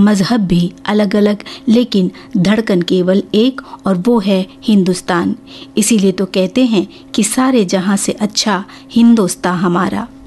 मज़हब भी अलग अलग, लेकिन धड़कन केवल एक, और वो है हिंदुस्तान। इसीलिए तो कहते हैं कि सारे जहां से अच्छा हिंदुस्तान हमारा।